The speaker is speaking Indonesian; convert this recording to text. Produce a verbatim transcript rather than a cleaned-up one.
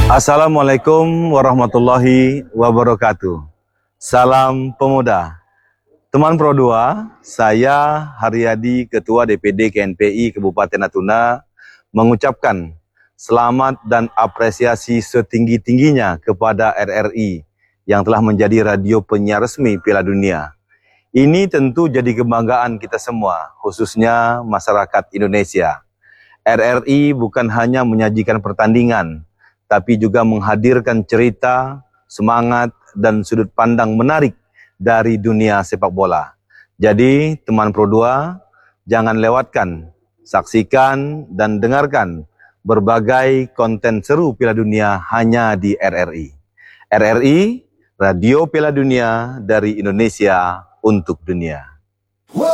Assalamualaikum warahmatullahi wabarakatuh. Salam pemuda. Teman Pro dua, saya Haryadi, Ketua D P D K N P I Kabupaten Natuna, mengucapkan selamat dan apresiasi setinggi-tingginya kepada R R I yang telah menjadi radio penyiar resmi Piala Dunia. Ini tentu jadi kebanggaan kita semua, khususnya masyarakat Indonesia. R R I bukan hanya menyajikan pertandingan, tapi juga menghadirkan cerita, semangat, dan sudut pandang menarik dari dunia sepak bola. Jadi, teman Pro dua, jangan lewatkan, saksikan, dan dengarkan berbagai konten seru Piala Dunia hanya di R R I. R R I, Radio Piala Dunia dari Indonesia untuk dunia.